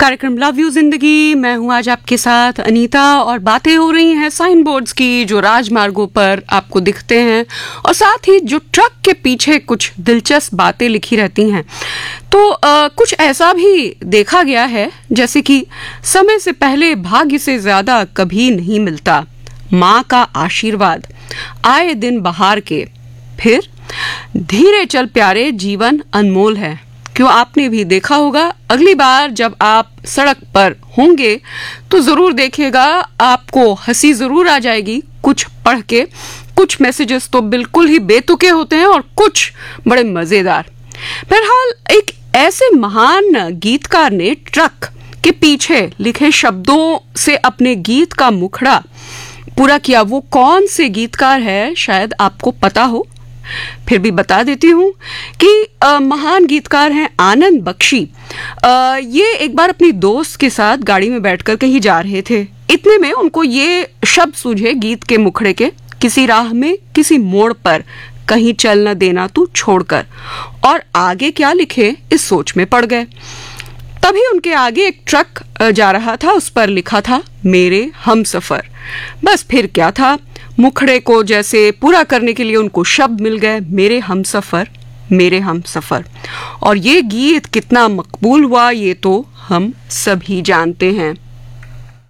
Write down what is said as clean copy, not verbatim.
कार्यक्रम love you जिंदगी, मैं हूं आज आपके साथ अनीता और बातें हो रही हैं साइन बोर्ड्स की जो राजमार्गों पर आपको दिखते हैं और साथ ही जो ट्रक के पीछे कुछ दिलचस्प बातें लिखी रहती हैं। तो कुछ ऐसा भी देखा गया है जैसे कि समय से पहले भाग्य से ज्यादा कभी नहीं मिलता, माँ का आशीर्वाद, आए दिन बहार के, फिर धीरे चल प्यारे जीवन अनमोल है। क्यों आपने भी देखा होगा, अगली बार जब आप सड़क पर होंगे तो जरूर देखिएगा, आपको हंसी जरूर आ जाएगी कुछ पढ़ के। कुछ मैसेजेस तो बिल्कुल ही बेतुके होते हैं और कुछ बड़े मजेदार। बहरहाल एक ऐसे महान गीतकार ने ट्रक के पीछे लिखे शब्दों से अपने गीत का मुखड़ा पूरा किया। वो कौन से गीतकार है शायद आपको पता हो, फिर भी बता देती हूँ कि महान गीतकार हैं आनंद बख्शी। ये एक बार अपनी दोस्त के साथ गाड़ी में बैठकर कहीं जा रहे थे। इतने में उनको ये शब्द सूझे गीत के मुखड़े के, किसी राह में किसी मोड़ पर कहीं चल न देना तू छोड़कर, और आगे क्या लिखे इस सोच में पड़ गए। तभी उनके आगे एक ट्रक जा रहा था, उस पर लिखा था मेरे हमसफर। बस फिर क्या था, मुखड़े को जैसे पूरा करने के लिए उनको शब्द मिल गए, मेरे हमसफर, मेरे हमसफर। और ये गीत कितना मकबूल हुआ ये तो हम सभी जानते हैं।